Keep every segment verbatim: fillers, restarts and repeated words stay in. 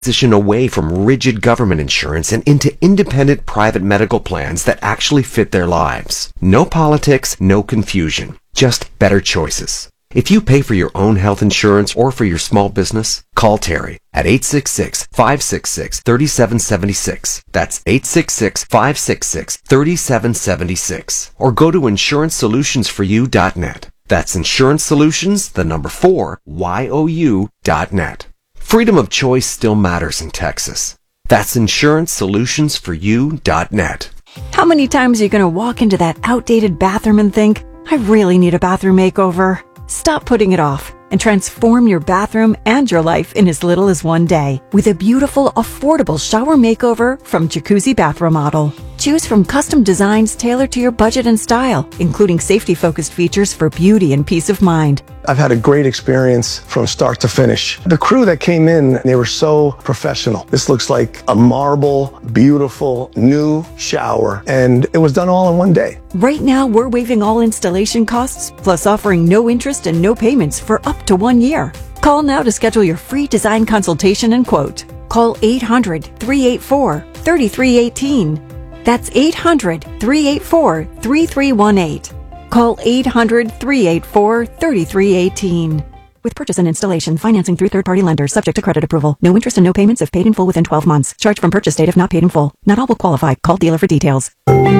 transition away from rigid government insurance and into independent private medical plans that actually fit their lives. No politics, no confusion, just better choices. If you pay for your own health insurance or for your small business, call Terry at eight six six, five six six, three seven seven six. That's eight six six, five six six, three seven seven six. Or go to insurance solutions for you dot net. That's Insurance Solutions, the number four, Y O U dot net. Freedom of choice still matters in Texas. That's Insurance Solutions for you dot net. How many times are you going to walk into that outdated bathroom and think, I really need a bathroom makeover? Stop putting it off and transform your bathroom and your life in as little as one day with a beautiful, affordable shower makeover from Jacuzzi Bath Remodel. Choose from custom designs tailored to your budget and style, including safety-focused features for beauty and peace of mind. I've had a great experience from start to finish. The crew that came in, they were so professional. This looks like a marble, beautiful, new shower, and it was done all in one day. Right now, we're waiving all installation costs, plus offering no interest and no payments for up to one year. Call now to schedule your free design consultation and quote. Call eight hundred, three eight four, three three one eight. That's eight hundred, three eight four, three three one eight. Call eight hundred, three eight four, three three one eight. With purchase and installation, financing through third-party lenders, subject to credit approval. No interest and no payments if paid in full within twelve months. Charge from purchase date if not paid in full. Not all will qualify. Call dealer for details.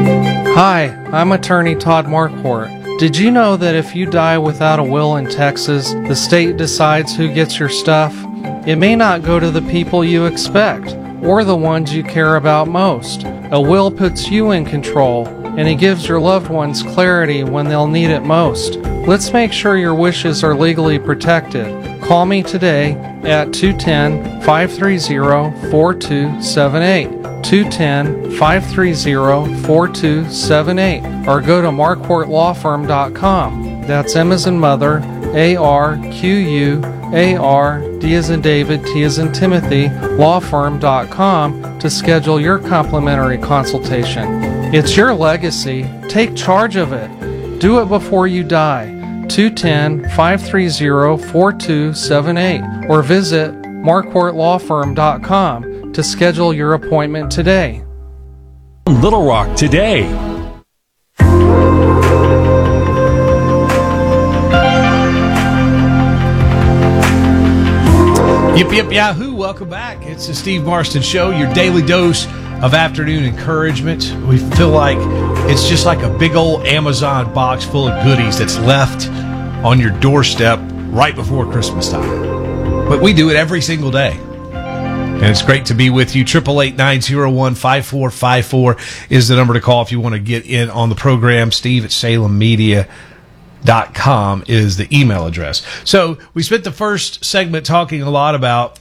Hi, I'm attorney Todd Marquardt. Did you know that if you die without a will in Texas, the state decides who gets your stuff? It may not go to the people you expect, or the ones you care about most. A will puts you in control, and it gives your loved ones clarity when they'll need it most. Let's make sure your wishes are legally protected. Call me today at two one zero, five three zero, four two seven eight, two one zero, five three zero, four two seven eight, or go to marquardt law firm dot com. That's M as in mother, A R Q U A R, D as in David, T as in Timothy, law firm dot com to schedule your complimentary consultation. It's your legacy. Take charge of it. Do it before you die. two one zero, five three zero, four two seven eight or visit marquardt law firm dot com to schedule your appointment today. Little Rock today. Yip, yip, yahoo. Welcome back. It's the Steve Marston Show, your daily dose of afternoon encouragement. We feel like it's just like a big old Amazon box full of goodies that's left on your doorstep right before Christmas time. But we do it every single day. And it's great to be with you. eight eight eight, nine zero one, five four five four is the number to call if you want to get in on the program. Steve at salem media dot com is the email address. So we spent the first segment talking a lot about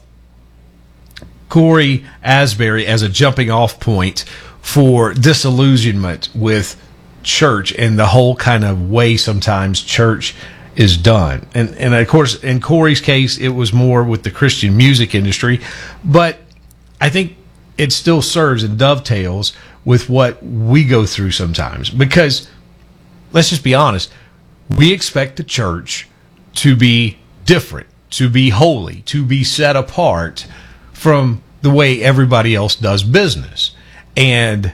Cory Asbury as a jumping off point for disillusionment with church and the whole kind of way sometimes church is done. And and of course, in Cory's case, it was more with the Christian music industry, but I think it still serves and dovetails with what we go through sometimes. Because let's just be honest, we expect the church to be different, to be holy, to be set apart from the way everybody else does business. And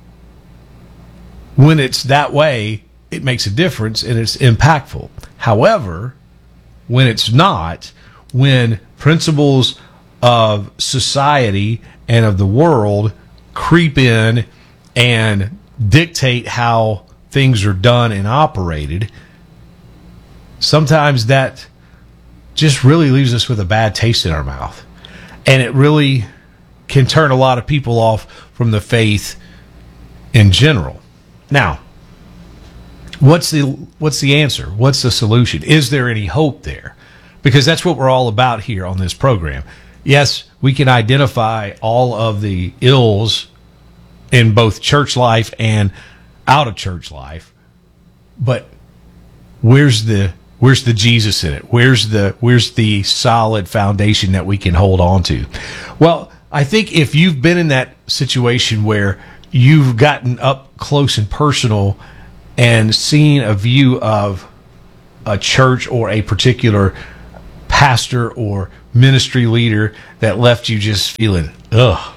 when it's that way, it makes a difference and it's impactful. However, when it's not, when principles of society and of the world creep in and dictate how things are done and operated, sometimes that just really leaves us with a bad taste in our mouth. And it really can turn a lot of people off from the faith in general. Now, what's the what's the answer? What's the solution? Is there any hope there? Because that's what we're all about here on this program. Yes, we can identify all of the ills in both church life and out of church life, but where's the Where's the Jesus in it? Where's the where's the solid foundation that we can hold on to? Well, I think if you've been in that situation where you've gotten up close and personal and seen a view of a church or a particular pastor or ministry leader that left you just feeling, ugh.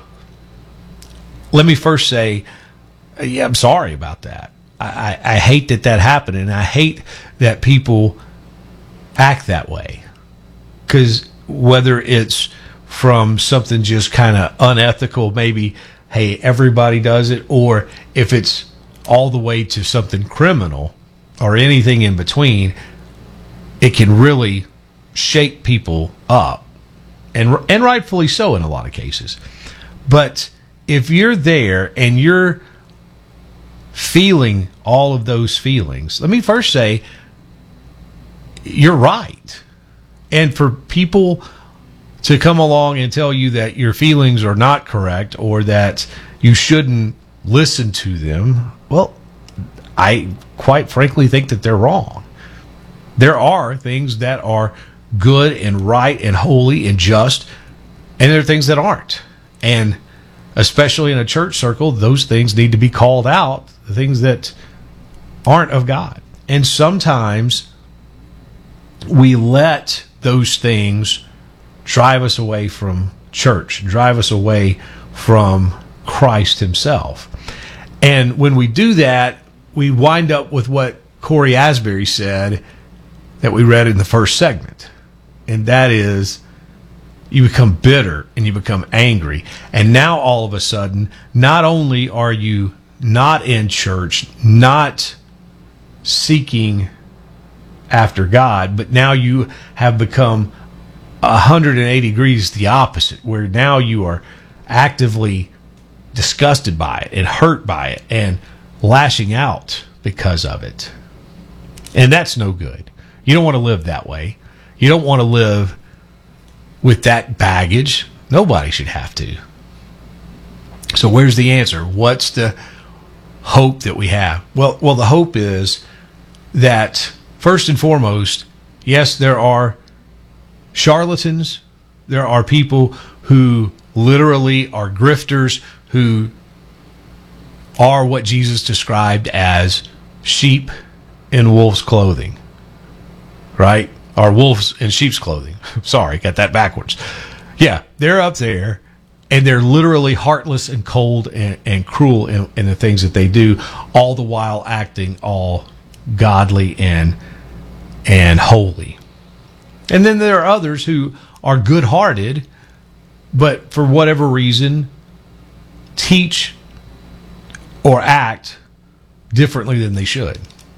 Let me first say, yeah, I'm sorry about that. I, I, I hate that that happened, and I hate that people act that way. Because whether it's from something just kind of unethical, maybe, hey, everybody does it, or if it's all the way to something criminal or anything in between, it can really shake people up, and and rightfully so in a lot of cases. But if you're there and you're feeling all of those feelings, let me first say, you're right. And for people to come along and tell you that your feelings are not correct or that you shouldn't listen to them, well, I quite frankly think that they're wrong. There are things that are good and right and holy and just, and there are things that aren't. And especially in a church circle, those things need to be called out, the things that aren't of God. And sometimes we let those things drive us away from church, drive us away from Christ himself. And when we do that, we wind up with what Corey Asbury said that we read in the first segment. And that is, you become bitter and you become angry. And now all of a sudden, not only are you not in church, not seeking after God, but now you have become one hundred eighty degrees the opposite, where now you are actively disgusted by it and hurt by it and lashing out because of it. And that's no good. You don't want to live that way. You don't want to live with that baggage. Nobody should have to. So where's the answer? What's the hope that we have? Well, well, the hope is that first and foremost, yes, there are charlatans. There are people who literally are grifters, who are what Jesus described as sheep in wolves' clothing, right? Or wolves in sheep's clothing. Sorry, got that backwards. Yeah, they're up there, and they're literally heartless and cold and, and cruel in, in the things that they do, all the while acting all godly and and holy. And then there are others who are good-hearted, but for whatever reason, teach or act differently than they should.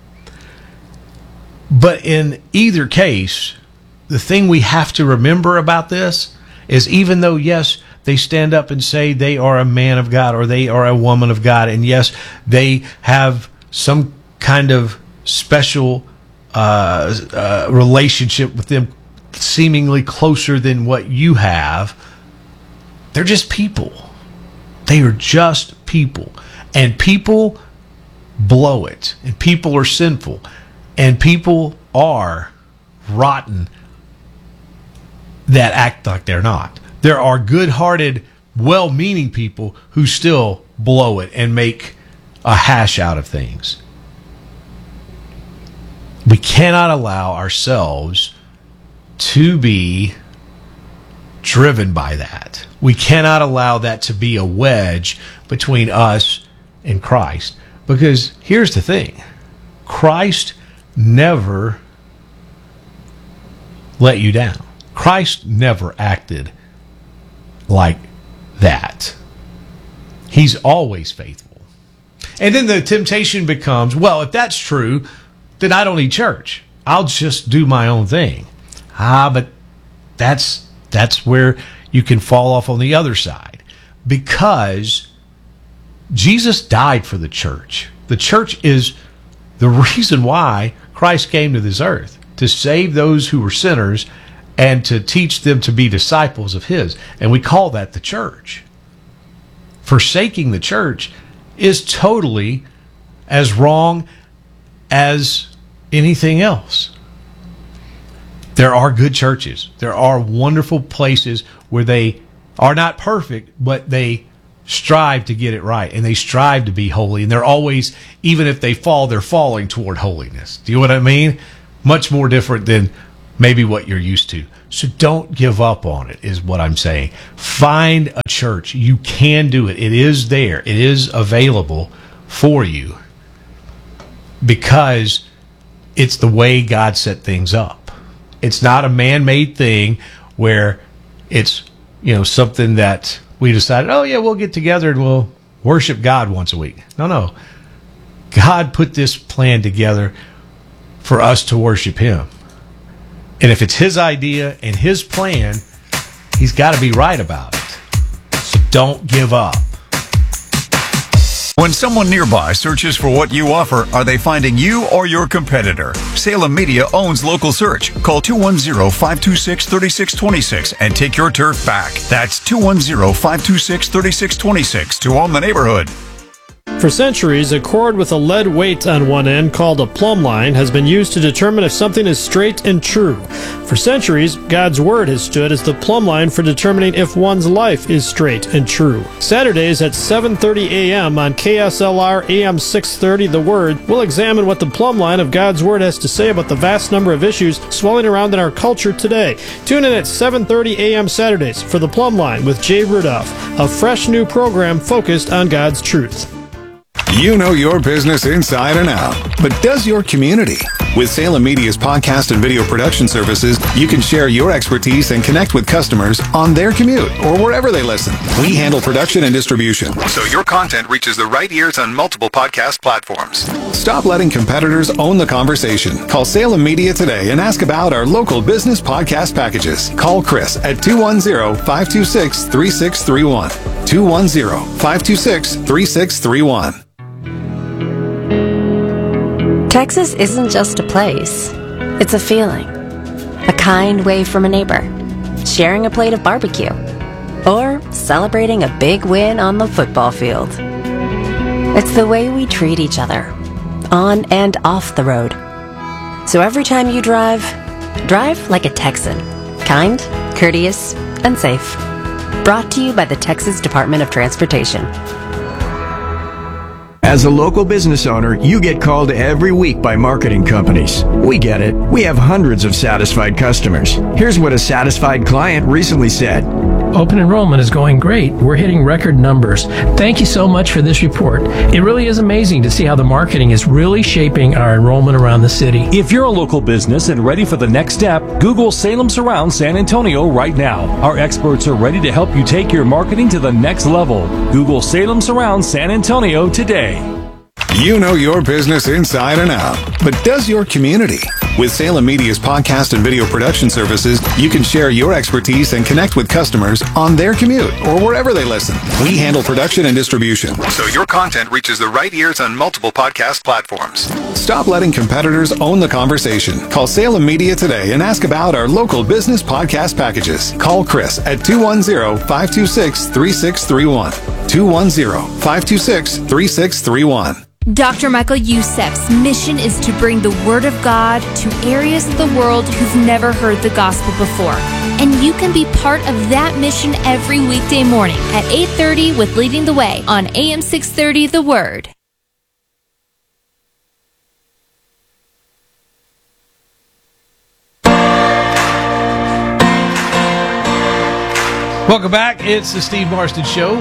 But in either case, the thing we have to remember about this is, even though, yes, they stand up and say they are a man of God or they are a woman of God, and yes, they have some kind of special uh, uh, relationship with them, seemingly closer than what you have, they're just people. They are just people. And people blow it. And people are sinful. And people are rotten that act like they're not. There are good-hearted, well-meaning people who still blow it and make a hash out of things. We cannot allow ourselves to be driven by that. We cannot allow that to be a wedge between us and Christ. Because here's the thing. Christ never let you down. Christ never acted like that. He's always faithful. And then the temptation becomes, well, if that's true, then I don't need church. I'll just do my own thing. Ah, but that's that's where you can fall off on the other side. Because Jesus died for the church. The church is the reason why Christ came to this earth, to save those who were sinners and to teach them to be disciples of his. And we call that the church. Forsaking the church is totally as wrong as anything else. There are good churches. There are wonderful places where they are not perfect, but they strive to get it right, and they strive to be holy, and they're always, even if they fall, they're falling toward holiness. Do you know what I mean? Much more different than maybe what you're used to. So don't give up on it, is what I'm saying. Find a church. You can do it. It is there. It is available for you because it's the way God set things up. It's not a man-made thing where it's, you know, something that we decided, oh, yeah, we'll get together and we'll worship God once a week. No, no. God put this plan together for us to worship Him. And if it's His idea and His plan, He's got to be right about it. So don't give up. When someone nearby searches for what you offer, are they finding you or your competitor? Salem Media owns Local Search. Call two one zero, five two six, three six two six and take your turf back. That's two one zero, five two six, three six two six to own the neighborhood. For centuries, a cord with a lead weight on one end called a plumb line has been used to determine if something is straight and true. For centuries, God's Word has stood as the plumb line for determining if one's life is straight and true. Saturdays at seven thirty a.m. on K S L R A M six thirty, The Word, we'll examine what the plumb line of God's Word has to say about the vast number of issues swirling around in our culture today. Tune in at seven thirty a.m. Saturdays for The Plumb Line with Jay Rudolph, a fresh new program focused on God's truth. You know your business inside and out, but does your community? With Salem Media's podcast and video production services, you can share your expertise and connect with customers on their commute or wherever they listen. We handle production and distribution, so your content reaches the right ears on multiple podcast platforms. Stop letting competitors own the conversation. Call Salem Media today and ask about our local business podcast packages. Call Chris at two one zero, five two six, three six three one. two one zero, five two six, three six three one. Texas isn't just a place. It's a feeling. A kind wave from a neighbor. Sharing a plate of barbecue. Or celebrating a big win on the football field. It's the way we treat each other. On and off the road. So every time you drive, drive like a Texan. Kind, courteous, and safe. Brought to you by the Texas Department of Transportation. As a local business owner, you get called every week by marketing companies. We get it. We have hundreds of satisfied customers. Here's what a satisfied client recently said. Open enrollment is going great. We're hitting record numbers. Thank you so much for this report. It really is amazing to see how the marketing is really shaping our enrollment around the city. If you're a local business and ready for the next step, Google Salem Surround San Antonio right now. Our experts are ready to help you take your marketing to the next level. Google Salem Surround San Antonio today. You know your business inside and out, but does your community? With Salem Media's podcast and video production services, you can share your expertise and connect with customers on their commute or wherever they listen. We handle production and distribution, so your content reaches the right ears on multiple podcast platforms. Stop letting competitors own the conversation. Call Salem Media today and ask about our local business podcast packages. Call Chris at two one zero, five two six, three six three one. two one zero, five two six, three six three one. Doctor Michael Youssef's mission is to bring the Word of God to areas of the world who've never heard the gospel before. And you can be part of that mission every weekday morning at eight thirty with Leading the Way on A M six thirty The Word. Welcome back. It's the Steve Marston Show.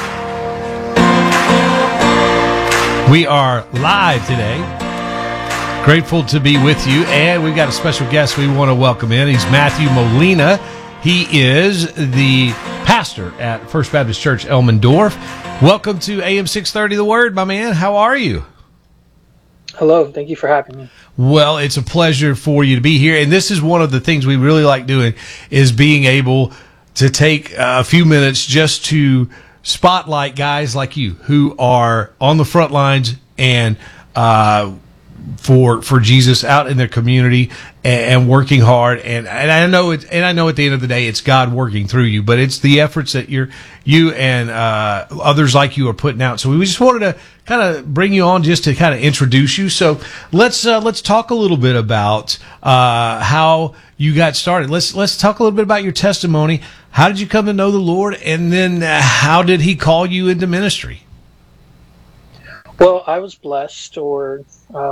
We are live today. Grateful to be with you. And we've got a special guest we want to welcome in. He's Matthew Molina. He is the pastor at First Baptist Church, Elmendorf. Welcome to A M six thirty The Word, my man. How are you? Hello. Thank you for having me. Well, it's a pleasure for you to be here. And this is one of the things we really like doing is being able to take a few minutes just to spotlight guys like you who are on the front lines and uh, for for Jesus out in their community and, and working hard. And, and I know it, and I know at the end of the day it's God working through you, but it's the efforts that you're you and uh, others like you are putting out. So we just wanted to kind of bring you on just to kind of introduce you. So let's uh, let's talk a little bit about uh, how you got started. Let's let's talk a little bit about your testimony. How did you come to know the Lord, and then uh, how did He call you into ministry? Well, I was blessed, or um,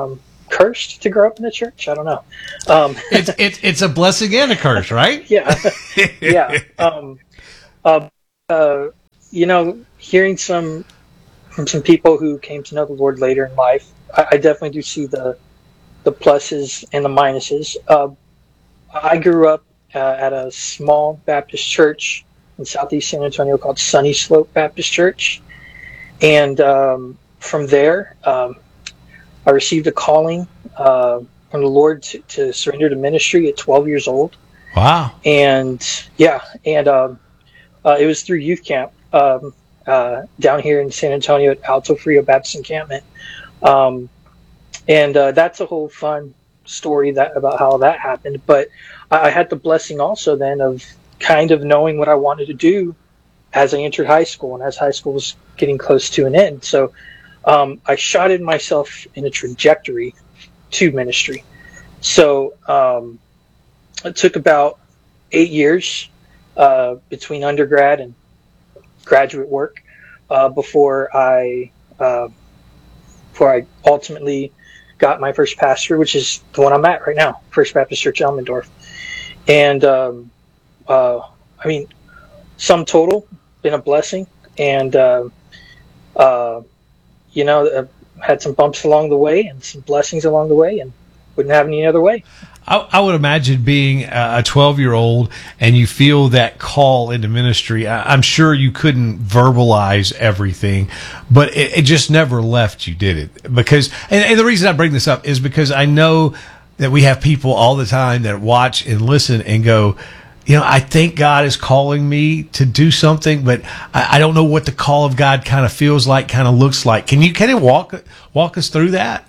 cursed to grow up in the church. I don't know. Um, it's, it's, it's a blessing and a curse, right? yeah. Yeah. Um, uh, uh, you know, hearing some from some people who came to know the Lord later in life, I, I definitely do see the the pluses and the minuses. Uh, I grew up uh, at a small Baptist church in Southeast San Antonio called Sunny Slope Baptist Church. And um, from there, um, I received a calling uh, from the Lord to, to surrender to ministry at twelve years old. Wow. And yeah, and um, uh, it was through youth camp um, uh, down here in San Antonio at Alto Frio Baptist Encampment. Um, and uh, that's a whole fun story that about how that happened. But I, I had the blessing also then of kind of knowing what I wanted to do as I entered high school and as high school was getting close to an end. So um, I shotted myself in a trajectory to ministry. So um, it took about eight years uh, between undergrad and graduate work uh, before I uh, before I ultimately got my first pastor, which is the one I'm at right now, First Baptist Church Elmendorf. And um, uh, I mean, sum total, been a blessing, and uh, uh, you know, uh, had some bumps along the way and some blessings along the way, and wouldn't have any other way. I, I would imagine being a twelve-year-old and you feel that call into ministry. I, I'm sure you couldn't verbalize everything, but it, it just never left you, did it? Because, and, and the reason I bring this up is because I know that we have people all the time that watch and listen and go, you know, I think God is calling me to do something, but I, I don't know what the call of God kind of feels like, kind of looks like. Can you kind of walk walk us through that?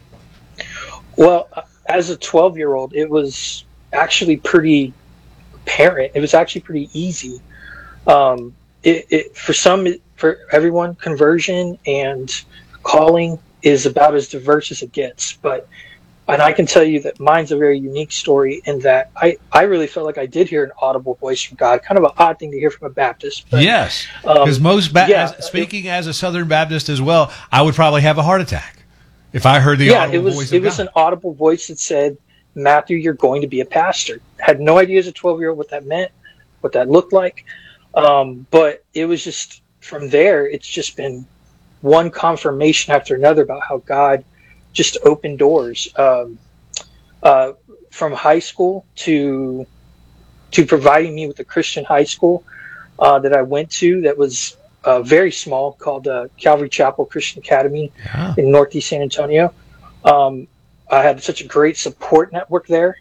Well, as a twelve-year-old, it was actually pretty apparent. It was actually pretty easy. Um, it, it, for some, for everyone, conversion and calling is about as diverse as it gets. But and I can tell you that mine's a very unique story in that I, I really felt like I did hear an audible voice from God. Kind of an odd thing to hear from a Baptist. But, yes, because um, most ba- yeah, as, speaking it, as a Southern Baptist as well, I would probably have a heart attack if I heard the yeah, audible it was voice it of was God. an audible voice that said, "Matthew, you're going to be a pastor." Had no idea as a twelve-year-old what that meant, what that looked like, um, but it was just from there. It's just been one confirmation after another about how God just opened doors. Um, uh, from high school to to providing me with a Christian high school uh, that I went to that was uh, very small, called uh, Calvary Chapel Christian Academy yeah. in Northeast San Antonio. Um, I had such a great support network there.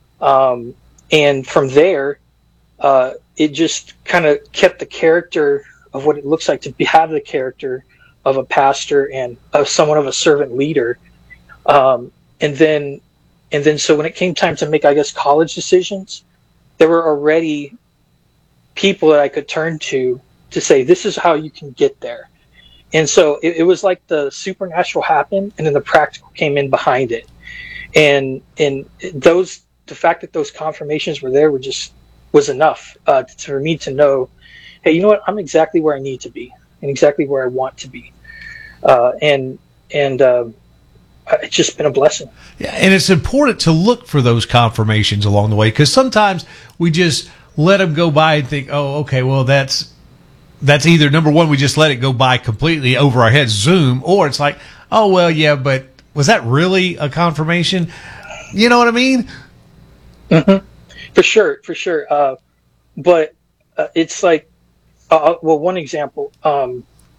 Um, and from there, uh, it just kind of kept the character of what it looks like to be, have the character of a pastor and of someone of a servant leader. Um, and then And then, so when it came time to make, I guess, college decisions, there were already people that I could turn to to say, this is how you can get there. And so it, it was like the supernatural happened, and then the practical came in behind it. And and those, the fact that those confirmations were there were just was enough uh, for me to know, hey, you know what? I'm exactly where I need to be, and exactly where I want to be. Uh, and and uh, it's just been a blessing. Yeah, and it's important to look for those confirmations along the way, because sometimes we just let them go by and think, oh, okay, well, that's that's either, number one, we just let it go by completely over our heads, zoom, or it's like, oh, well, yeah, but was that really a confirmation? You know what I mean? Mm-hmm. For sure, for sure. Uh, but uh, it's like, uh, well, one example, um,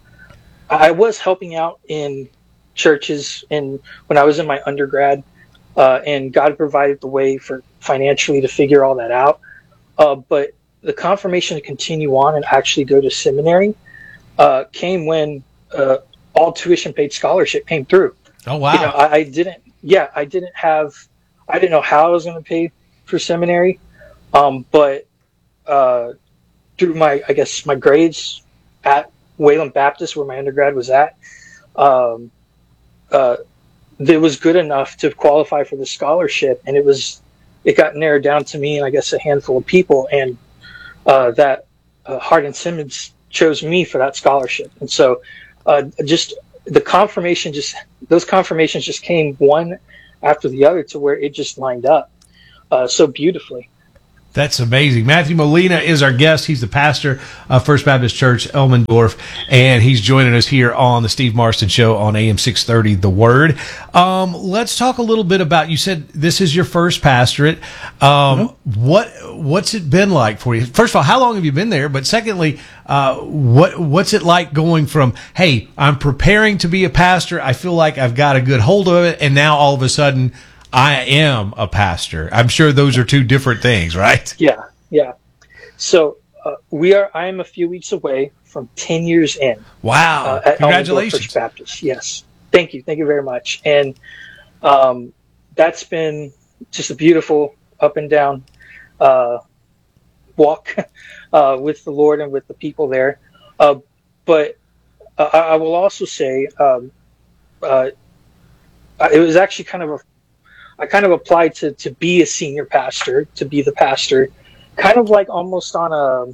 I was helping out in churches in when I was in my undergrad, uh, and God provided the way for financially to figure all that out. Uh, but the confirmation to continue on and actually go to seminary uh, came when uh, all tuition paid scholarship came through. Oh wow! You know, I, I didn't. Yeah, I didn't have. I didn't know how I was going to pay for seminary, um, but uh, through my, I guess, my grades at Wayland Baptist, where my undergrad was at. Um, Uh, it was good enough to qualify for the scholarship, and it was it got narrowed down to me and I guess a handful of people, and uh, that uh, Hardin Simmons chose me for that scholarship. And so uh, just the confirmation, just those confirmations just came one after the other to where it just lined up uh, so beautifully. That's amazing. Matthew Molina is our guest. He's the pastor of First Baptist Church, Elmendorf, and he's joining us here on the Steve Marston Show on A M six thirty, The Word. Um, let's talk a little bit about, you said this is your first pastorate. Um, mm-hmm. What What's it been like for you? First of all, how long have you been there? But secondly, uh, what what's it like going from, hey, I'm preparing to be a pastor, I feel like I've got a good hold of it, and now all of a sudden I am a pastor. I'm sure those are two different things, right? Yeah, yeah. So uh, we are. I am a few weeks away from ten years in. Wow! Uh, at Congratulations, First Baptist. Yes, thank you, thank you very much. And um, that's been just a beautiful up and down uh, walk uh, with the Lord and with the people there. Uh, but uh, I will also say um, uh, it was actually kind of a I kind of applied to, to be a senior pastor, to be the pastor, kind of like almost on a,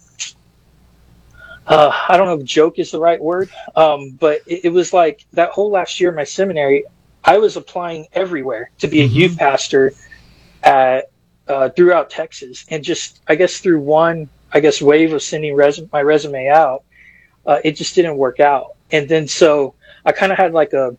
uh, I don't know if joke is the right word, um, but it, it was like that whole last year in my seminary, I was applying everywhere to be a mm-hmm. youth pastor at uh, throughout Texas. And just, I guess through one, I guess, wave of sending res- my resume out, uh, it just didn't work out. And then so I kind of had like a,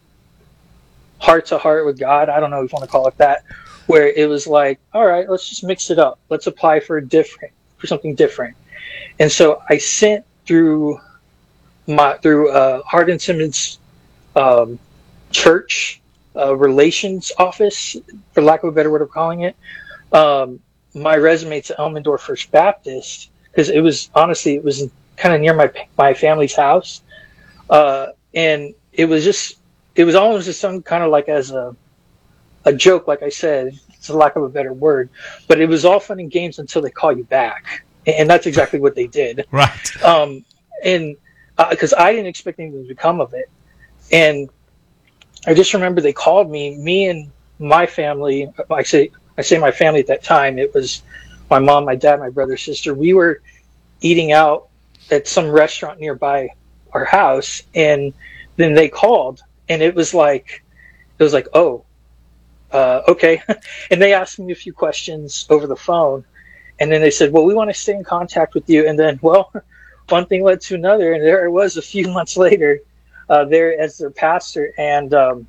heart to heart with God, I don't know if you want to call it that, where it was like, all right, let's just mix it up. Let's apply for a different, for something different. And so I sent through my through uh, Hardin Simmons um, church uh, relations office, for lack of a better word of calling it, um, my resume to Elmendorf First Baptist, because it was honestly it was kind of near my my family's house, uh, and it was just. It was almost just some kind of like as a a joke, like I said, it's a lack of a better word, but it was all fun and games until they call you back. And that's exactly what they did. Right. Um, and because uh, I didn't expect anything to come of it. And I just remember they called me, me and my family, I say, I say my family at that time, it was my mom, my dad, my brother, sister. We were eating out at some restaurant nearby our house. And then they called. And it was like, it was like, oh, uh, okay. And they asked me a few questions over the phone. And then they said, well, we want to stay in contact with you. And then, well, one thing led to another. And there it was a few months later uh, there as their pastor. And um,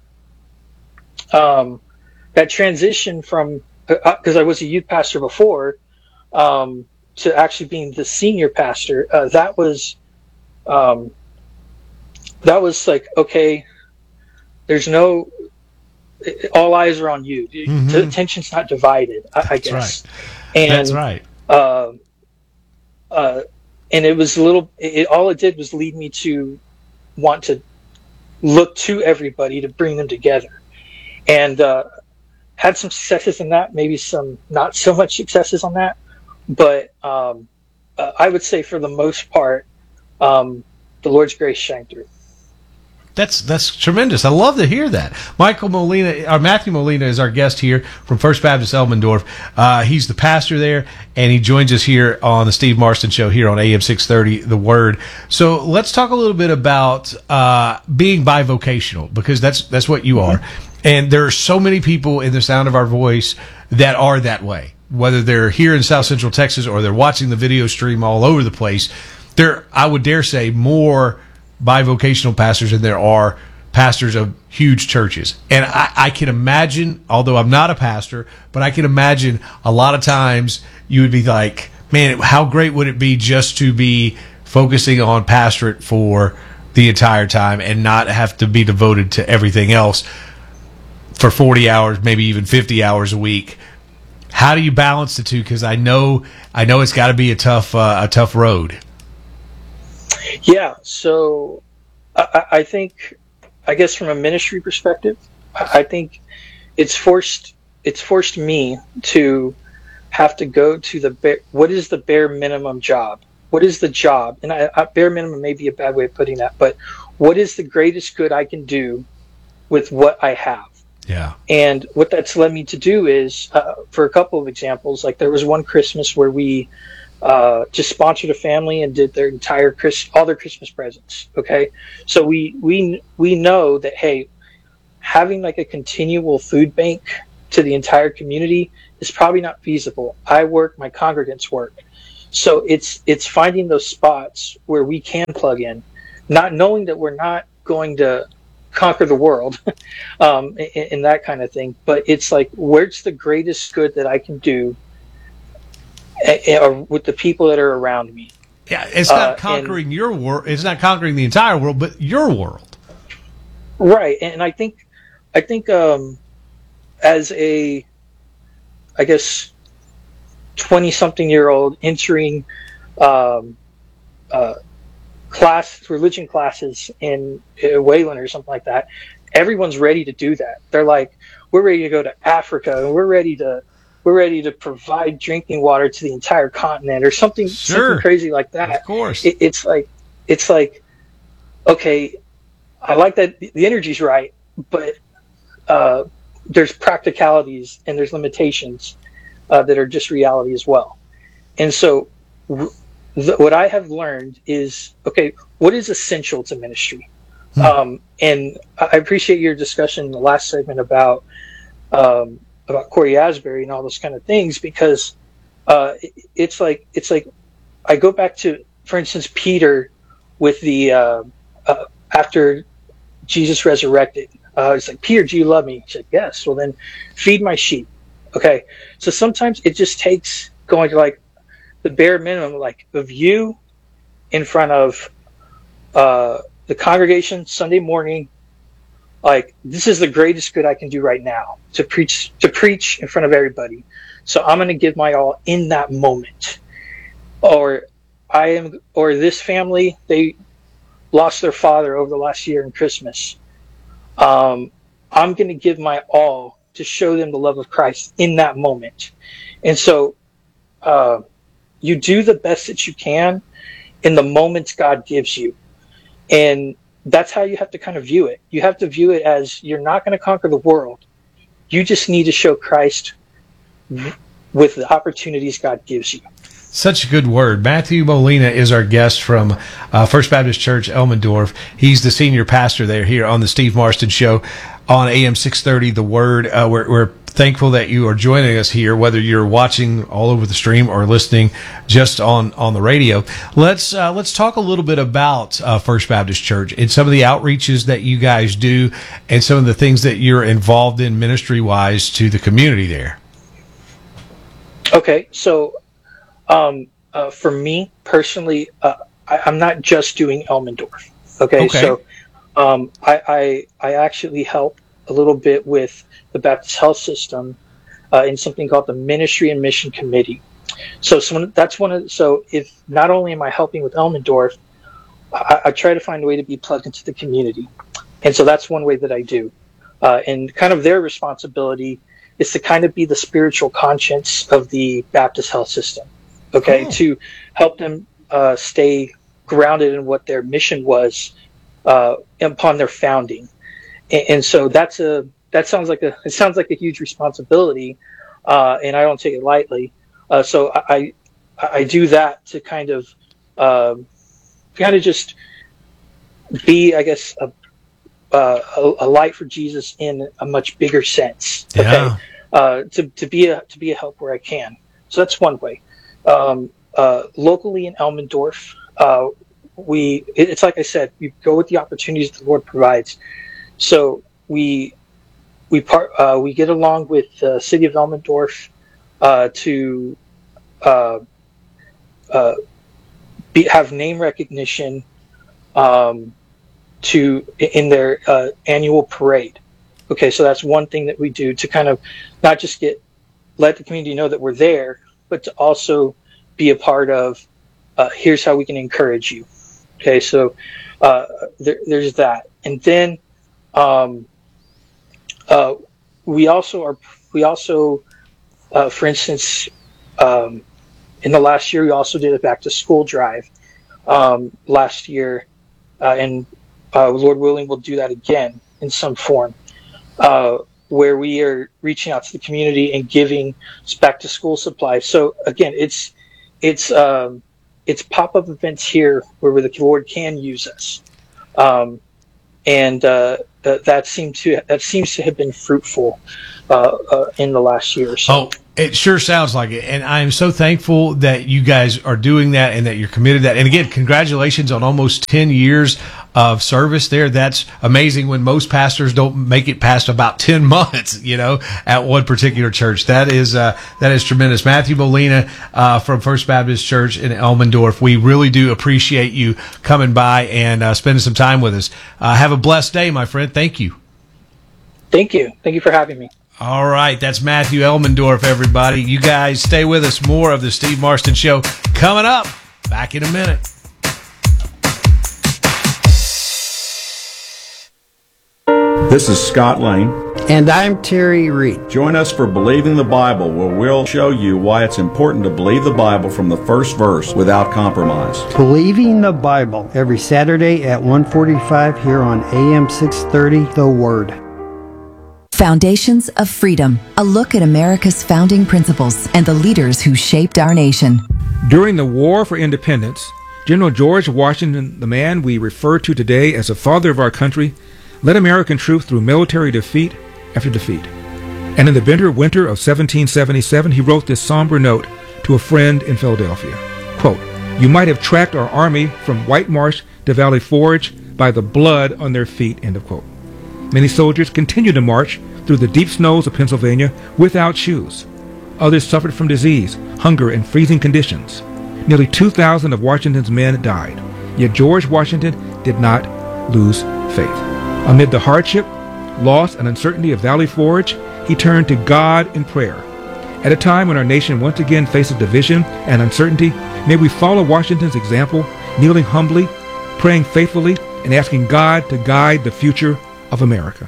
um, that transition from, because uh, I was a youth pastor before, um, to actually being the senior pastor, uh, that was, um, that was like, okay, there's no, all eyes are on you. Mm-hmm. The attention's not divided, I, I guess. Right. And, That's right. Uh, uh, and it was a little, it, all it did was lead me to want to look to everybody to bring them together. And uh, had some successes in that, maybe some not so much successes on that. But um, uh, I would say for the most part, um, the Lord's grace shined through. That's that's tremendous. I love to hear that. Michael Molina, or Matthew Molina, is our guest here from First Baptist Elmendorf. Uh, he's the pastor there, and he joins us here on the Steve Marston Show here on A M six thirty, The Word. So let's talk a little bit about uh, being bivocational, because that's that's what you are. And there are so many people in the sound of our voice that are that way, whether they're here in South Central Texas or they're watching the video stream all over the place. There, I would dare say, more bivocational pastors than there are pastors of huge churches. And I, I can imagine, although I'm not a pastor, but I can imagine a lot of times you would be like, man, how great would it be just to be focusing on pastorate for the entire time and not have to be devoted to everything else for forty hours, maybe even fifty hours a week. How do you balance the two? Because I know, I know it's got to be a tough, uh, a tough road. Yeah, so I, I think, I guess from a ministry perspective, I think it's forced it's forced me to have to go to the bare, what is the bare minimum job? What is the job? And I, I, bare minimum may be a bad way of putting that, but what is the greatest good I can do with what I have? Yeah. And what that's led me to do is, uh, for a couple of examples, like there was one Christmas where we uh, just sponsored a family and did their entire Chris, all their Christmas presents. Okay. So we, we, we know that, hey, having like a continual food bank to the entire community is probably not feasible. I work, my congregants work. So it's it's finding those spots where we can plug in, not knowing that we're not going to conquer the world um, and, and that kind of thing. But it's like, where's the greatest good that I can do a, a, with the people that are around me? Yeah, it's not uh, conquering and, your world. It's not conquering the entire world, but your world. Right, and I think, I think, um, as a, I guess, twenty-something-year-old entering um, uh, class, religion classes in uh, Wayland or something like that, everyone's ready to do that. They're like, we're ready to go to Africa, and we're ready to, we're ready to provide drinking water to the entire continent, or something, sure. something crazy like that. Of course, it, it's like, it's like, okay, I like that the energy's right, but uh, there's practicalities and there's limitations uh, that are just reality as well. And so w- th- what I have learned is, okay, what is essential to ministry? Hmm. Um, and I appreciate your discussion in the last segment about um, about Corey Asbury and all those kind of things, because uh, it, it's like it's like I go back to, for instance, Peter with the uh, uh, after Jesus resurrected. Uh, it's like, Peter, do you love me? He said, yes. Well, then feed my sheep. Okay. So sometimes it just takes going to like the bare minimum, like of you in front of uh, the congregation Sunday morning. Like, this is the greatest good I can do right now, to preach, to preach in front of everybody. So I'm going to give my all in that moment. Or I am, or this family, they lost their father over the last year in Christmas. Um, I'm going to give my all to show them the love of Christ in that moment. And so uh, you do the best that you can in the moments God gives you. And that's how you have to kind of view it. You have to view it as, you're not going to conquer the world. You just need to show Christ with the opportunities God gives you. Such a good word. Matthew Molina is our guest from uh, First Baptist Church, Elmendorf. He's the senior pastor there here on the Steve Marston Show on A M six thirty, The Word. Uh, we're, we're thankful that you are joining us here, whether you're watching all over the stream or listening just on, on the radio. Let's uh, let's talk a little bit about uh, First Baptist Church and some of the outreaches that you guys do and some of the things that you're involved in ministry-wise to the community there. Okay, so Um, uh, for me personally, uh, I, I'm not just doing Elmendorf. Okay, okay. so um, I, I I actually help a little bit with the Baptist Health System uh, in something called the Ministry and Mission Committee. So someone, that's one of so if not only am I helping with Elmendorf, I, I try to find a way to be plugged into the community, and so that's one way that I do. Uh, and kind of their responsibility is to kind of be the spiritual conscience of the Baptist Health System. Okay, oh. to help them uh, stay grounded in what their mission was uh, upon their founding, and, and so that's a that sounds like a it sounds like a huge responsibility, uh, and I don't take it lightly. Uh, so I, I I do that to kind of uh, kind of just be, I guess, a, uh, a a light for Jesus in a much bigger sense. Okay, yeah. uh, to to be a to be a help where I can. So that's one way. Um, uh, locally in Elmendorf, uh, we, it, it's like I said, we go with the opportunities the Lord provides. So we, we part, uh, we get along with the city of Elmendorf, uh, to, uh, uh, be, have name recognition, um, to, in their, uh, annual parade. Okay. So that's one thing that we do to kind of not just get, let the community know that we're there, but to also be a part of, uh, here's how we can encourage you. Okay, so uh, there, there's that. And then um, uh, we also are, we also, uh, for instance, um, in the last year, we also did a back to school drive um, last year. Uh, and uh, Lord willing, we'll do that again in some form. Uh, where we are reaching out to the community and giving back to school supplies. So again, it's it's um, it's pop-up events here where the Lord can use us, um, and uh, that that seemed to that seems to have been fruitful uh, uh, in the last year or so. Oh, it sure sounds like it, and I am so thankful that you guys are doing that and that you're committed to that. And again, congratulations on almost ten years of service there. That's amazing when most pastors don't make it past about ten months, you know, at one particular church. That is uh, that is tremendous. Matthew Molina uh, from First Baptist Church in Elmendorf, we really do appreciate you coming by and uh, spending some time with us. Uh, have a blessed day, my friend. Thank you. Thank you. Thank you for having me. All right, that's Matthew Elmendorf, everybody. You guys stay with us. More of the Steve Marston Show coming up. Back in a minute. This is Scott Lane. And I'm Terry Reed. Join us for Believing the Bible, where we'll show you why it's important to believe the Bible from the first verse without compromise. Believing the Bible, every Saturday at one forty-five here on A M six thirty, The Word. Foundations of Freedom, a look at America's founding principles and the leaders who shaped our nation. During the War for Independence, General George Washington, the man we refer to today as the father of our country, led American troops through military defeat after defeat. And in the bitter winter of seventeen seventy-seven, he wrote this somber note to a friend in Philadelphia. Quote, "You might have tracked our army from White Marsh to Valley Forge by the blood on their feet," end of quote. Many soldiers continued to march through the deep snows of Pennsylvania without shoes. Others suffered from disease, hunger, and freezing conditions. Nearly two thousand of Washington's men died. Yet George Washington did not lose faith. Amid the hardship, loss, and uncertainty of Valley Forge, he turned to God in prayer. At a time when our nation once again faces division and uncertainty, may we follow Washington's example, kneeling humbly, praying faithfully, and asking God to guide the future of America.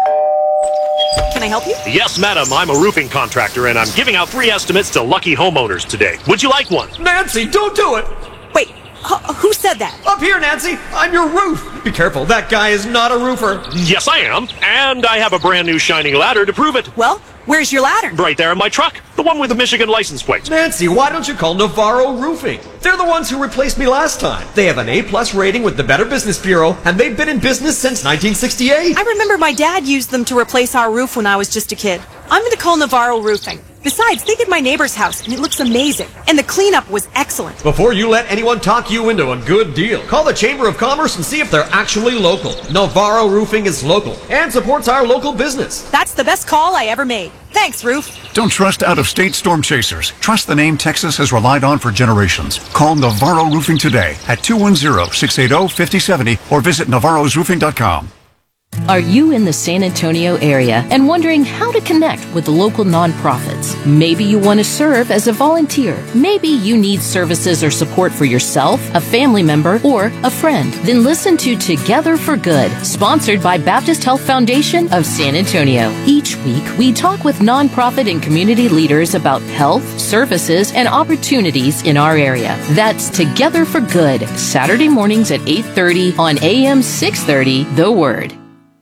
Can I help you? Yes, madam. I'm a roofing contractor, and I'm giving out free estimates to lucky homeowners today. Would you like one? Nancy, don't do it! Wait, h- who said that? Up here, Nancy! I'm your roof! Be careful, that guy is not a roofer! Yes, I am. And I have a brand new shining ladder to prove it. Well, where's your ladder? Right there in my truck. The one with the Michigan license plate. Nancy, why don't you call Navarro Roofing? They're the ones who replaced me last time. They have an A-plus rating with the Better Business Bureau, and they've been in business since nineteen sixty-eight. I remember my dad used them to replace our roof when I was just a kid. I'm going to call Navarro Roofing. Besides, they did my neighbor's house, and it looks amazing. And the cleanup was excellent. Before you let anyone talk you into a good deal, call the Chamber of Commerce and see if they're actually local. Navarro Roofing is local and supports our local business. That's the best call I ever made. Thanks, Roof. Don't trust out-of-state storm chasers. Trust the name Texas has relied on for generations. Call Navarro Roofing today at two one zero, six eight zero, five zero seven zero or visit navarros roofing dot com. Are you in the San Antonio area and wondering how to connect with the local nonprofits? Maybe you want to serve as a volunteer. Maybe you need services or support for yourself, a family member, or a friend. Then listen to Together for Good, sponsored by Baptist Health Foundation of San Antonio. Each week, we talk with nonprofit and community leaders about health, services, and opportunities in our area. That's Together for Good, Saturday mornings at eight thirty on A M six thirty, The Word.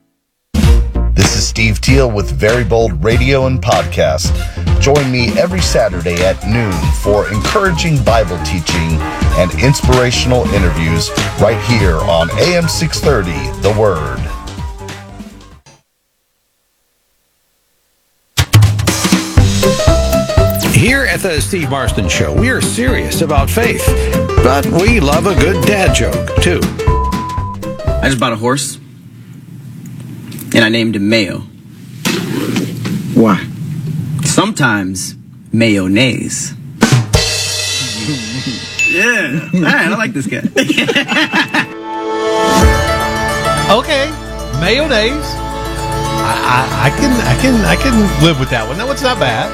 This is Steve Teal with Very Bold Radio and Podcast. Join me every Saturday at noon for encouraging Bible teaching and inspirational interviews right here on A M six thirty, The Word. Here at the Steve Marston Show, we are serious about faith, but we love a good dad joke, too. I just bought a horse, and I named him Mayo. Why? Sometimes mayonnaise. Yeah, all right, I like this guy. Okay, mayonnaise. I, I, I can I can I can live with that one. That one's not bad.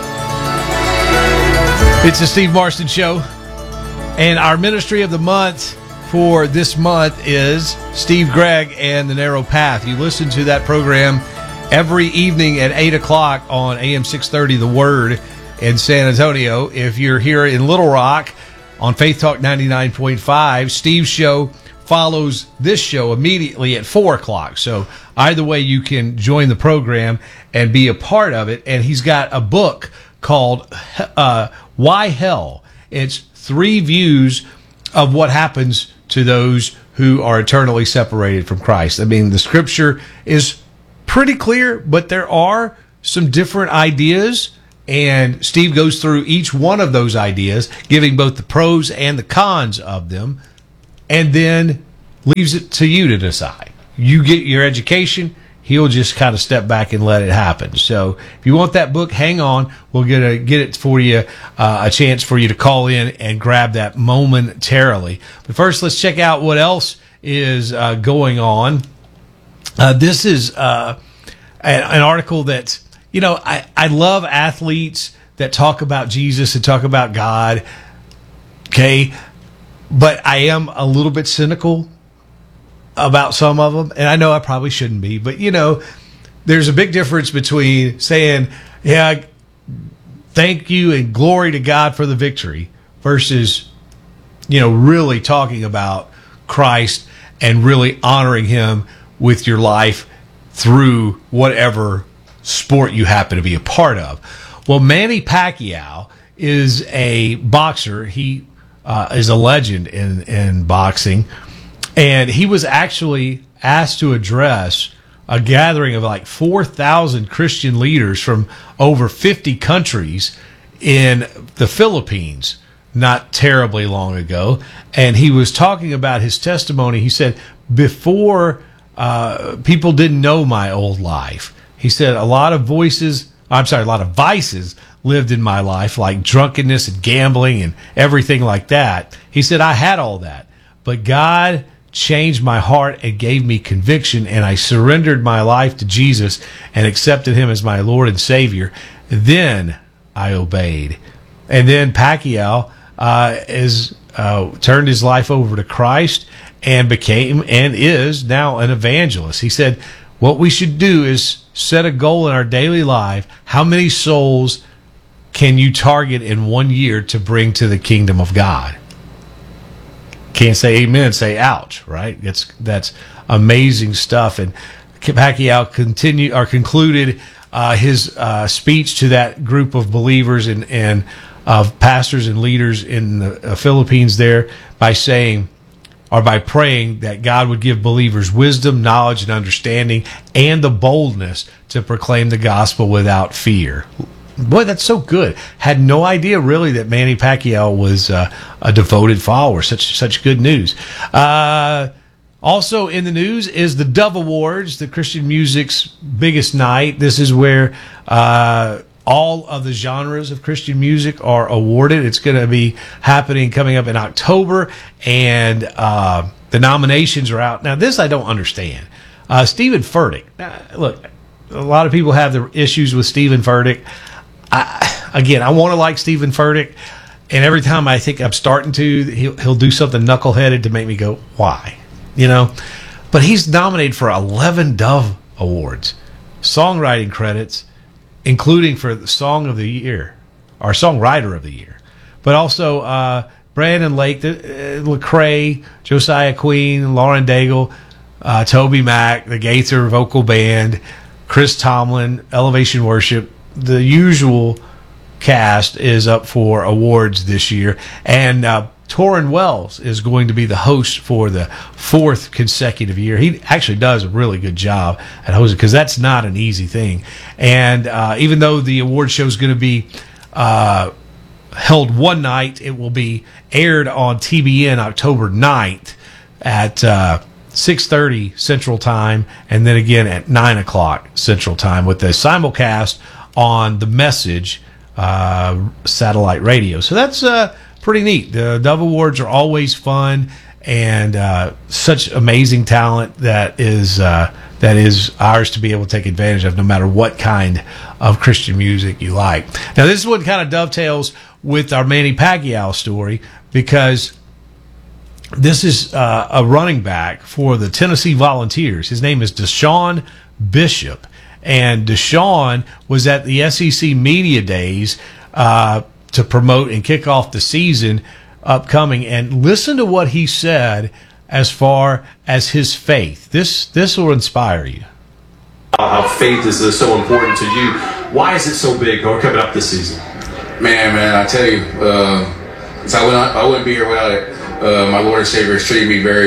It's the Steve Marston Show, and our ministry of the month for this month is Steve Gregg and the Narrow Path. You listen to that program every evening at eight o'clock on A M six thirty, The Word in San Antonio. If you're here in Little Rock on Faith Talk ninety-nine point five, Steve's show follows this show immediately at four o'clock. So either way, you can join the program and be a part of it. And he's got a book called uh, Why Hell? It's three views of what happens to those who are eternally separated from Christ. I mean, the scripture is pretty clear, but there are some different ideas, and Steve goes through each one of those ideas, giving both the pros and the cons of them, and then leaves it to you to decide. You get your education, he'll just kind of step back and let it happen. So if you want that book, hang on. We'll get a, get it for you, uh, a chance for you to call in and grab that momentarily. But first, let's check out what else is uh, going on. Uh, this is uh, an, an article that, you know, I, I love athletes that talk about Jesus and talk about God, okay? But I am a little bit cynical about some of them, and I know I probably shouldn't be, but you know, there's a big difference between saying, yeah, thank you and glory to God for the victory, versus, you know, really talking about Christ and really honoring him with your life through whatever sport you happen to be a part of. Well, Manny Pacquiao is a boxer. He uh, is a legend in, in boxing. And he was actually asked to address a gathering of like four thousand Christian leaders from over fifty countries in the Philippines not terribly long ago. And he was talking about his testimony. He said, before uh, people didn't know my old life, he said a lot of voices, I'm sorry, a lot of vices lived in my life, like drunkenness and gambling and everything like that. He said, I had all that, but God changed my heart and gave me conviction, and I surrendered my life to Jesus and accepted him as my Lord and Savior. Then I obeyed. And then Pacquiao uh, is uh, turned his life over to Christ and became and is now an evangelist. He said, what we should do is set a goal in our daily life. How many souls can you target in one year to bring to the kingdom of God? Can't say amen, say ouch, right? That's that's amazing stuff. And Pacquiao continue or concluded uh, his uh, speech to that group of believers and and of pastors and leaders in the uh, Philippines there by saying, or by praying, that God would give believers wisdom, knowledge, and understanding, and the boldness to proclaim the gospel without fear. Boy, that's so good. Had no idea really that Manny Pacquiao was uh, a devoted follower. Such such good news. Uh, also in the news is the Dove Awards, the Christian music's biggest night. This is where uh, all of the genres of Christian music are awarded. It's going to be happening coming up in October, and uh, the nominations are out. Now, this I don't understand. Uh, Stephen Furtick. Now, look, a lot of people have their issues with Stephen Furtick. I, again, I want to like Stephen Furtick, and every time I think I'm starting to, he'll, he'll do something knuckleheaded to make me go, why? You know? But he's nominated for eleven Dove Awards, songwriting credits, including for the Song of the Year, or Songwriter of the Year. But also uh, Brandon Lake, the, uh, Lecrae, Josiah Queen, Lauren Daigle, uh, Toby Mac, the Gaither Vocal Band, Chris Tomlin, Elevation Worship. The usual cast is up for awards this year, and uh, Torrin Wells is going to be the host for the fourth consecutive year. He actually does a really good job at hosting, because that's not an easy thing. And uh, even though the award show is going to be uh, held one night, it will be aired on T B N October ninth at uh, six thirty Central Time, and then again at nine o'clock Central Time with the simulcast on The Message uh, satellite radio. So that's uh, pretty neat. The Dove Awards are always fun, and uh, such amazing talent that is uh, that is ours to be able to take advantage of, no matter what kind of Christian music you like. Now, this is what kind of dovetails with our Manny Pacquiao story, because this is uh, a running back for the Tennessee Volunteers. His name is Deshaun Bishop. And Deshaun was at the S E C Media Days uh, to promote and kick off the season upcoming. And listen to what he said as far as his faith. This this will inspire you. How faith is uh, so important to you. Why is it so big coming up this season? Man, man, I tell you, uh, I, wouldn't, I wouldn't be here without it. Uh, my Lord and Savior has treated me very,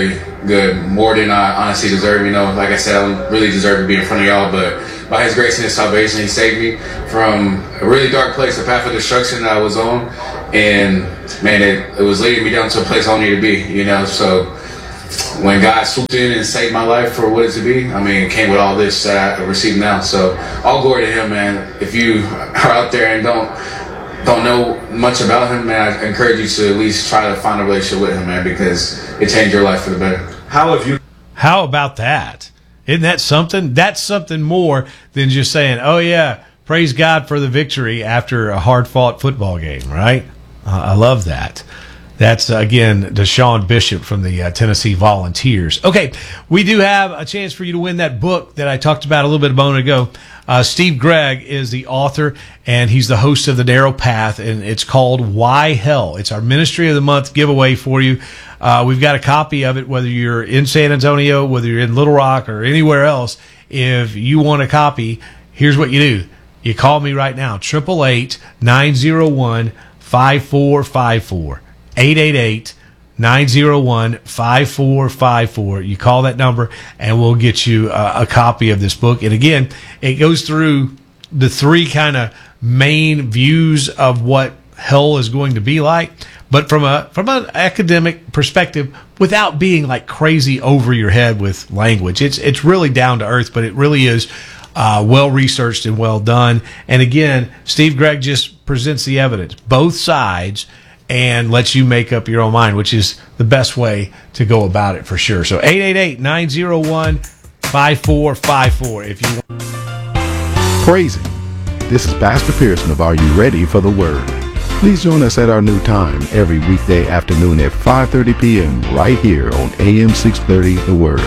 good, more than I honestly deserve. You know, like I said, I don't really deserve to be in front of y'all, but by His grace and His salvation, He saved me from a really dark place, a path of destruction that I was on, and man, it, it was leading me down to a place I don't need to be. You know, so when God swooped in and saved my life for what it to be, I mean, it came with all this that I receive now. So all glory to Him, man. If you are out there and don't don't know much about Him, man, I encourage you to at least try to find a relationship with Him, man, because it changed your life for the better. How have you? How about that? Isn't that something? That's something more than just saying, "Oh yeah, praise God for the victory" after a hard-fought football game, right? Uh, I love that. That's, uh, again, Deshaun Bishop from the uh, Tennessee Volunteers. Okay, we do have a chance for you to win that book that I talked about a little bit a moment ago. Uh, Steve Gregg is the author, and he's the host of The Narrow Path, and it's called Why Hell? It's our Ministry of the Month giveaway for you. Uh, we've got a copy of it, whether you're in San Antonio, whether you're in Little Rock, or anywhere else. If you want a copy, here's what you do. You call me right now, eight eight eight, nine zero one, five four five four. eight eight eight, nine zero one, five four five four. You call that number and we'll get you a, a copy of this book. And again, it goes through the three kind of main views of what hell is going to be like, but from a from an academic perspective, without being like crazy over your head with language. It's it's really down to earth, but it really is uh, well researched and well done. And again, Steve Gregg just presents the evidence, both sides, and lets you make up your own mind, which is the best way to go about it for sure. So eight eight eight, nine zero one, five four five four if you want. Praise Him. This is Pastor Pearson of Are You Ready for the Word? Please join us at our new time every weekday afternoon at five thirty p.m. right here on A M six thirty The Word.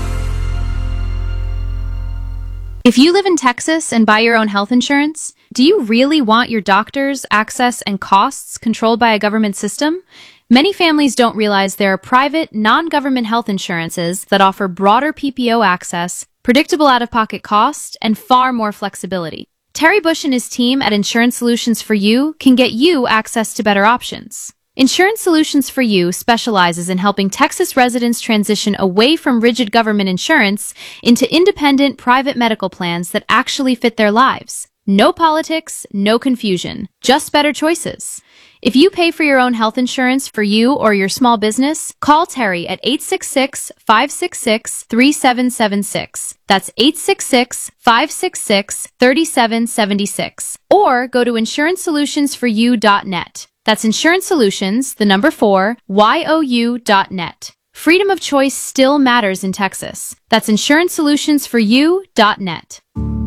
If you live in Texas and buy your own health insurance, do you really want your doctors, access, and costs controlled by a government system? Many families don't realize there are private, non-government health insurances that offer broader P P O access, predictable out-of-pocket cost, and far more flexibility. Terry Bush and his team at Insurance Solutions for You can get you access to better options. Insurance Solutions for You specializes in helping Texas residents transition away from rigid government insurance into independent private medical plans that actually fit their lives. No politics, no confusion, just better choices. If you pay for your own health insurance for you or your small business, call Terry at eight six six, five six six, three seven seven six. That's eight six six, five six six, three seven seven six. Or go to insurance solutions for you dot net. That's Insurance Solutions, the number four, Y O U dot net. Freedom of choice still matters in Texas. That's insurance solutions for you dot net.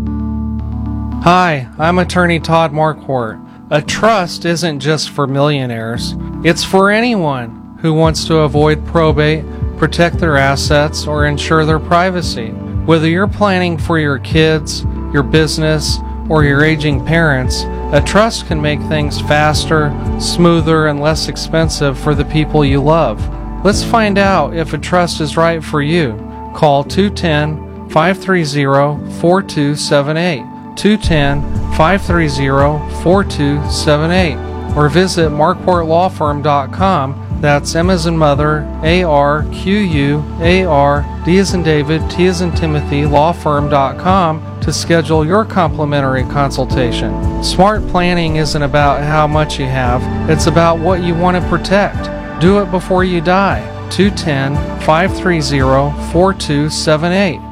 Hi, I'm attorney Todd Marquardt. A trust isn't just for millionaires. It's for anyone who wants to avoid probate, protect their assets, or ensure their privacy. Whether you're planning for your kids, your business, or your aging parents, a trust can make things faster, smoother, and less expensive for the people you love. Let's find out if a trust is right for you. Call two one zero, five three zero, four two seven eight. two one zero, five three zero, four two seven eight, or visit marquardt law firm dot com. That's M as in mother, A R Q U A R, D as in David, T as in Timothy, law firm dot com to schedule your complimentary consultation. Smart planning isn't about how much you have, it's about what you want to protect. Do it before you die. two one zero, five three zero, four two seven eight.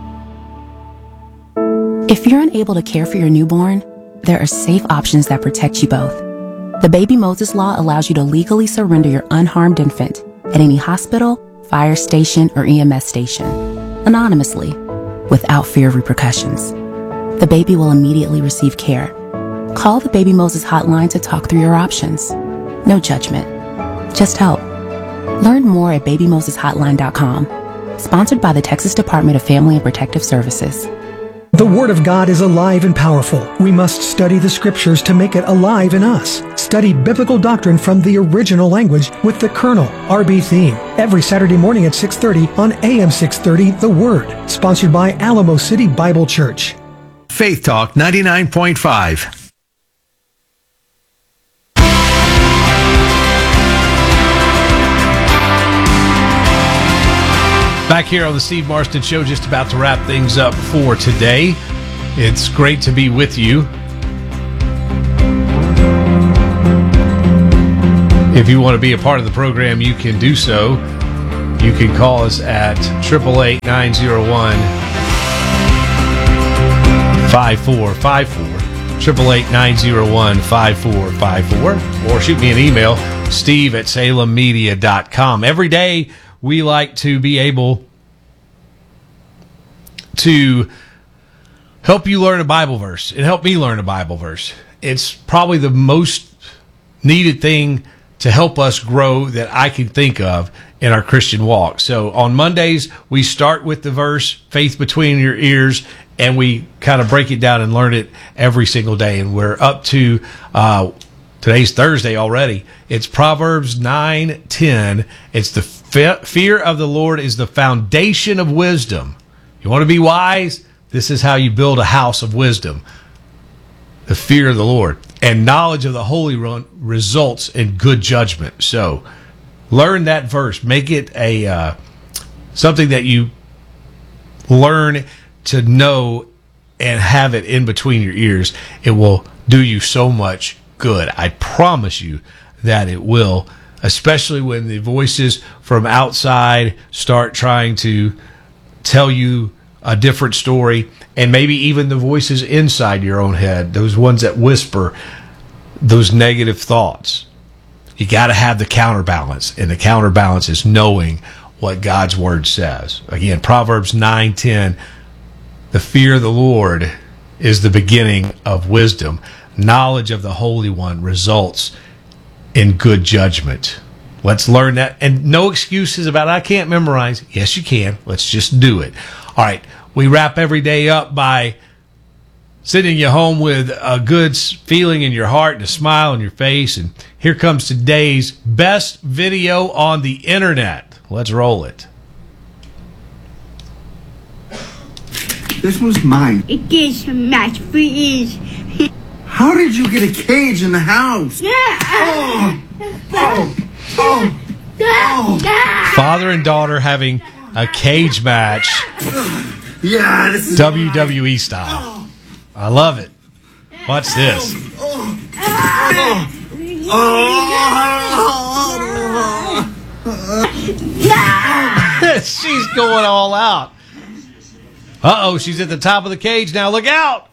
If you're unable to care for your newborn, there are safe options that protect you both. The Baby Moses Law allows you to legally surrender your unharmed infant at any hospital, fire station, or E M S station, anonymously, without fear of repercussions. The baby will immediately receive care. Call the Baby Moses hotline to talk through your options. No judgment, just help. Learn more at baby moses hotline dot com. Sponsored by the Texas Department of Family and Protective Services. The Word of God is alive and powerful. We must study the Scriptures to make it alive in us. Study biblical doctrine from the original language with the Kernel R B theme. Every Saturday morning at six thirty on A M six thirty, The Word. Sponsored by Alamo City Bible Church. Faith Talk ninety-nine point five. Back here on the Steve Marston Show, just about to wrap things up for today. It's great to be with you. If you want to be a part of the program, you can do so. You can call us at eight eight eight, nine oh one, five four five four. eight eight eight, nine oh one, five four five four. Or shoot me an email, steve at salem media dot com. Every day, we like to be able to help you learn a Bible verse and help me learn a Bible verse. It's probably the most needed thing to help us grow that I can think of in our Christian walk. So on Mondays, we start with the verse, Faith Between Your Ears, and we kind of break it down and learn it every single day. And we're up to, uh, today's Thursday already. It's Proverbs nine ten. It's the fe- fear of the Lord is the foundation of wisdom. You want to be wise? This is how you build a house of wisdom. The fear of the Lord. And knowledge of the Holy One results in good judgment. So learn that verse. Make it a uh, something that you learn to know and have it in between your ears. It will do you so much good. I promise you that it will, especially when the voices from outside start trying to tell you a different story, and maybe even the voices inside your own head, those ones that whisper those negative thoughts. You got to have the counterbalance, and the counterbalance is knowing what God's word says. Again, Proverbs nine ten, the fear of the Lord is the beginning of wisdom. Knowledge of the Holy One results in good judgment. Let's learn that. And no excuses about, I can't memorize. Yes, you can. Let's just do it. All right. We wrap every day up by sending you home with a good feeling in your heart and a smile on your face. And here comes today's best video on the internet. Let's roll it. This was mine. It is a match for ease. How did you get a cage in the house? Oh, oh, oh, oh. Father and daughter having a cage match. Yeah, this is W W E style. I love it. Watch this. She's going all out. Uh-oh, she's at the top of the cage now. Look out!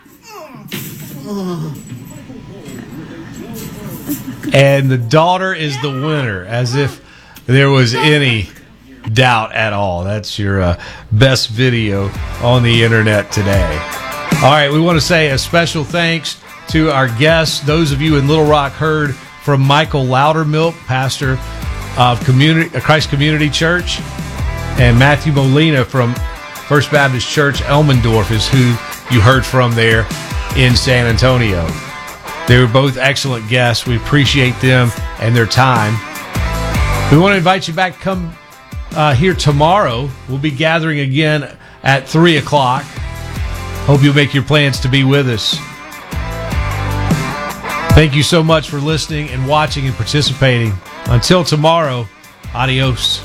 And the daughter is the winner, as if there was any doubt at all. That's your uh, best video on the internet today. All right, we want to say a special thanks to our guests. Those of you in Little Rock heard from Michael Loudermilk, pastor of Community, Christ Community Church, and Matthew Molina from First Baptist Church Elmendorf is who you heard from there in San Antonio. They were both excellent guests. We appreciate them and their time. We want to invite you back. Come uh, here tomorrow. We'll be gathering again at three o'clock. Hope you'll make your plans to be with us. Thank you so much for listening and watching and participating. Until tomorrow, adios.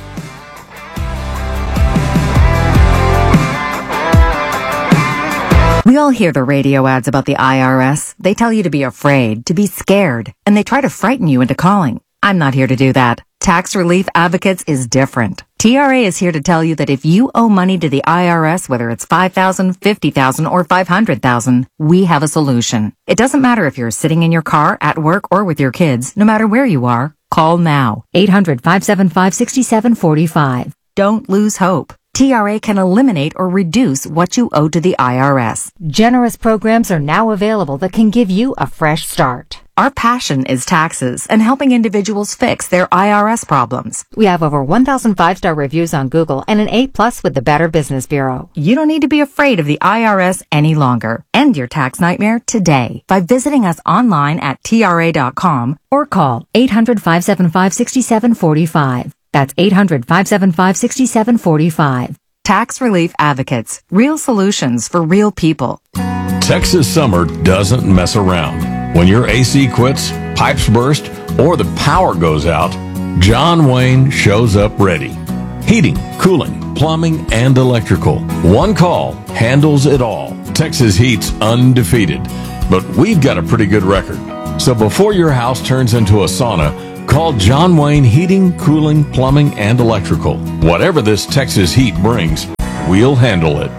We all hear the radio ads about the I R S. They tell you to be afraid, to be scared, and they try to frighten you into calling. I'm not here to do that. Tax Relief Advocates is different. T R A is here to tell you that if you owe money to the I R S, whether it's five thousand dollars, fifty thousand dollars, or five hundred thousand dollars, we have a solution. It doesn't matter if you're sitting in your car, at work, or with your kids. No matter where you are, call now. eight hundred, five seven five, six seven four five. Don't lose hope. T R A can eliminate or reduce what you owe to the I R S. Generous programs are now available that can give you a fresh start. Our passion is taxes and helping individuals fix their I R S problems. We have over one thousand five-star reviews on Google and an A plus with the Better Business Bureau. You don't need to be afraid of the I R S any longer. End your tax nightmare today by visiting us online at T R A dot com or call eight hundred, five seven five, six seven four five. That's eight hundred, five seven five, six seven four five. Tax Relief Advocates. Real solutions for real people. Texas summer doesn't mess around. When your A C quits, pipes burst, or the power goes out, John Wayne shows up ready. Heating, cooling, plumbing, and electrical. One call handles it all. Texas Heat's undefeated, but we've got a pretty good record. So before your house turns into a sauna, call John Wayne Heating, Cooling, Plumbing, and Electrical. Whatever this Texas heat brings, we'll handle it.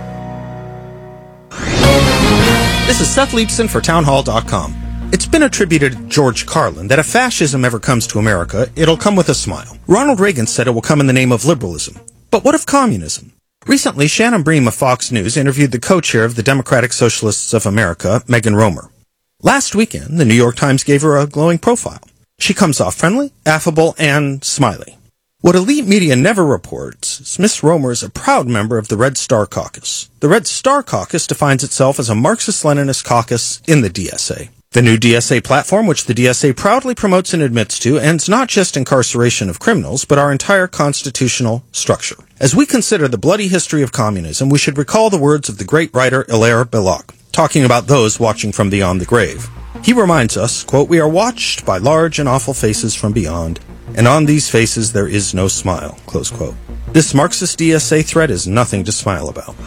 This is Seth Leibson for townhall dot com. It's been attributed to George Carlin that if fascism ever comes to America, it'll come with a smile. Ronald Reagan said it will come in the name of liberalism. But what of communism? Recently, Shannon Bream of Fox News interviewed the co-chair of the Democratic Socialists of America, Megan Romer. Last weekend, the New York Times gave her a glowing profile. She comes off friendly, affable, and smiley. What elite media never reports is Miss Romer is a proud member of the Red Star Caucus. The Red Star Caucus defines itself as a Marxist-Leninist caucus in the D S A. The new D S A platform, which the D S A proudly promotes and admits to, ends not just incarceration of criminals, but our entire constitutional structure. As we consider the bloody history of communism, we should recall the words of the great writer Hilaire Belloc, talking about those watching from beyond the grave. He reminds us, quote, "We are watched by large and awful faces from beyond, and on these faces there is no smile," close quote. This Marxist D S A threat is nothing to smile about.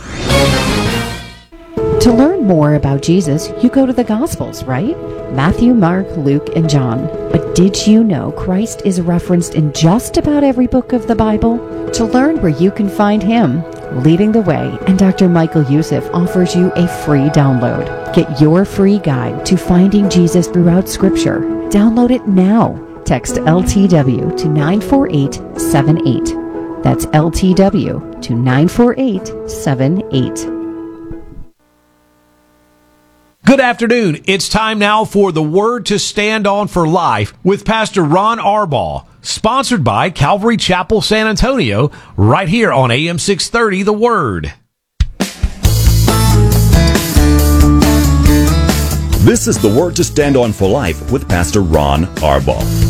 To learn more about Jesus, you go to the Gospels, right? Matthew, Mark, Luke, and John. But did you know Christ is referenced in just about every book of the Bible? To learn where you can find him, Leading the Way and Doctor Michael Youssef offers you a free download. Get your free guide to finding Jesus throughout Scripture. Download it now. Text L T W to nine four eight seven eight. That's L T W to nine four eight seven eight. Good afternoon. It's time now for the Word to Stand On for Life with Pastor Ron Arbaugh, sponsored by Calvary Chapel San Antonio, right here on A M six thirty, The Word. This is the Word to Stand On for Life with Pastor Ron Arbaugh.